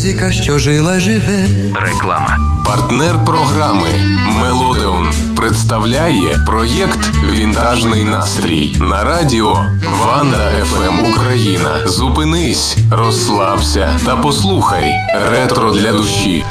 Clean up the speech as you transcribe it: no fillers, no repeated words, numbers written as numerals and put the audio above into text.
Музика, що жила, живе. Реклама. Партнер програми «Мелодеон» представляє проєкт «Вінтажний настрій» на радіо Ванда ФМ Україна. Зупинись, розслабся та послухай ретро для душі.